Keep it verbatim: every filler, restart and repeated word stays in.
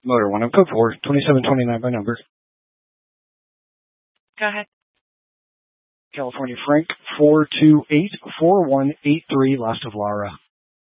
Motor one, I'm code four, twenty-seven twenty-nine by number. Go ahead. California Frank, four two eight four one eight three, last of Laura.